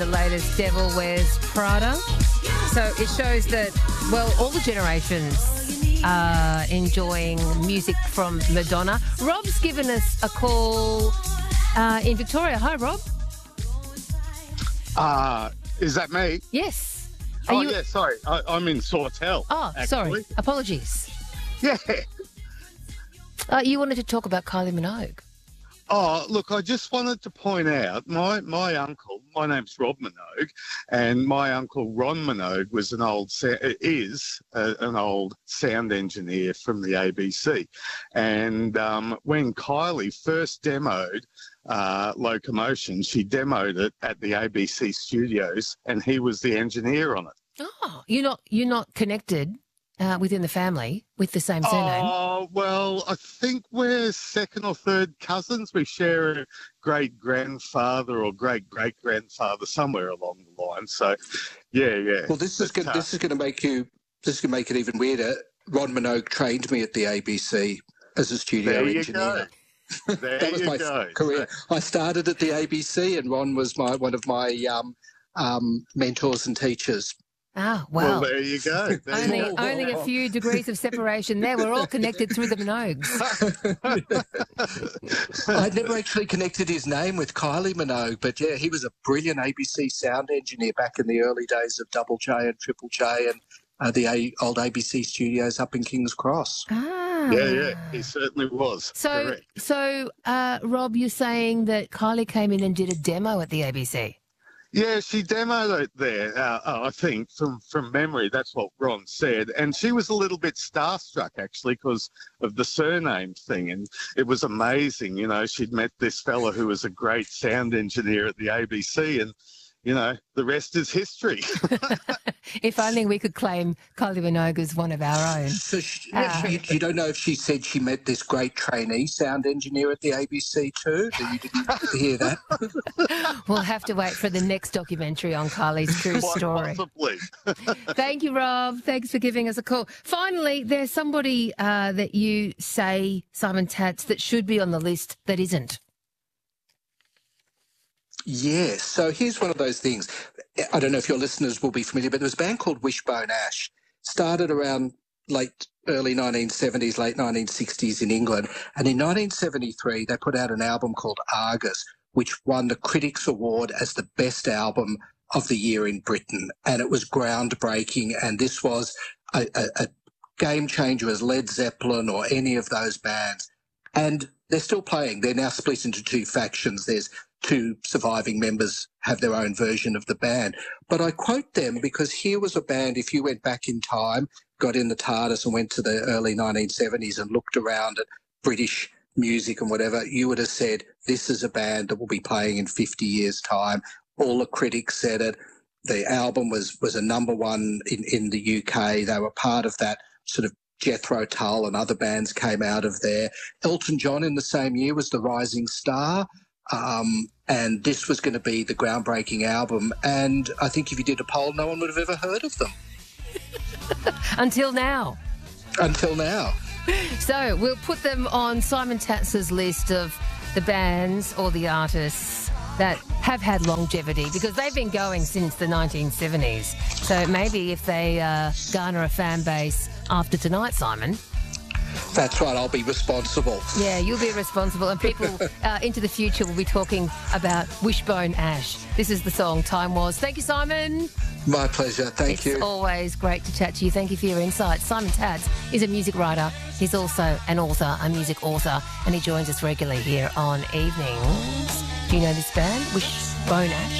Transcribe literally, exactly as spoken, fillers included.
The latest Devil Wears Prada. So it shows that, well, all the generations are enjoying music from Madonna. Rob's given us a call uh, in Victoria. Hi, Rob. Uh, is that me? Yes. Are oh, you... yeah, sorry. I, I'm in Sawtell. Oh, actually. sorry. Apologies. Yeah. Uh, you wanted to talk about Kylie Minogue. Oh, look, I just wanted to point out my, my uncle, my name's Rob Minogue, and my uncle Ron Minogue was an old, is a, an old sound engineer from the A B C. And um, when Kylie first demoed uh, Locomotion, she demoed it at the A B C studios, and he was the engineer on it. Oh, you're not, you're not connected uh, within the family with the same surname? Oh, well, I think we're second or third cousins. We share a great-grandfather or great-great-grandfather somewhere along the line. So, yeah, yeah. Well, this is but, going, uh, this is going to make you this is going to make it even weirder. Ron Minogue trained me at the A B C as a studio there you engineer. Go. There that was you my go. career. I started at the A B C, and Ron was my one of my um, um, mentors and teachers. Ah, Well, wow. there you go. There Only, you go. only a few degrees of separation there. We're all connected through the Minogues. I'd never actually connected his name with Kylie Minogue, but yeah, he was a brilliant A B C sound engineer back in the early days of Double J and Triple J and uh, the a- old A B C studios up in King's Cross. Ah. Yeah, yeah, he certainly was. So, Correct. so uh, Rob, you're saying that Kylie came in and did a demo at the A B C? Yeah, she demoed it there, uh, uh, I think, from, from memory. That's what Ron said. And she was a little bit starstruck, actually, because of the surname thing. And it was amazing, you know, she'd met this fella who was a great sound engineer at the A B C, and, you know, the rest is history. If only we could claim Kylie Minogue as one of our own. So she, Ah. you, you don't know if she said she met this great trainee sound engineer at the A B C too? You didn't hear that? We'll have to wait for the next documentary on Kylie's true Quite story. possibly. Thank you, Rob. Thanks for giving us a call. Finally, there's somebody uh, that you say, Simon Tatz, that should be on the list that isn't. Yes. So here's one of those things. I don't know if your listeners will be familiar, but there was a band called Wishbone Ash. Started around late, early nineteen seventies, late nineteen sixties in England. And in nineteen seventy-three, they put out an album called Argus, which won the Critics' Award as the best album of the year in Britain. And it was groundbreaking. And this was a, a, a game changer as Led Zeppelin or any of those bands. And they're still playing. They're now split into two factions. There's two surviving members have their own version of the band. But I quote them because here was a band, if you went back in time, got in the TARDIS and went to the early nineteen seventies and looked around at British music and whatever, you would have said, this is a band that will be playing in fifty years' time. All the critics said it. The album was, was a number one in, in the U K. They were part of that sort of Jethro Tull and other bands came out of there. Elton John in the same year was the rising star. Um, and this was going to be the groundbreaking album. And I think if you did a poll, no one would have ever heard of them. Until now. Until now. So we'll put them on Simon Tatz's list of the bands or the artists that have had longevity because they've been going since the nineteen seventies. So maybe if they uh, garner a fan base after tonight, Simon. That's right, I'll be responsible. Yeah, you'll be responsible, and people uh, into the future will be talking about Wishbone Ash. This is the song Time Was. Thank you, Simon. My pleasure, thank it's you. It's always great to chat to you. Thank you for your insights. Simon Tatz is a music writer. He's also an author, a music author, and he joins us regularly here on Evenings. Do you know this band, Wishbone Ash?